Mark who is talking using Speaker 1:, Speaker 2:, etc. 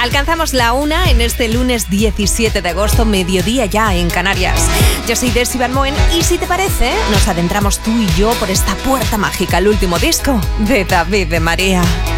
Speaker 1: Alcanzamos la 1 en este lunes 17 de agosto, mediodía ya en Canarias. Yo soy Desi Van Moen y si te parece, nos adentramos tú y yo por esta puerta mágica, el último disco de David de María.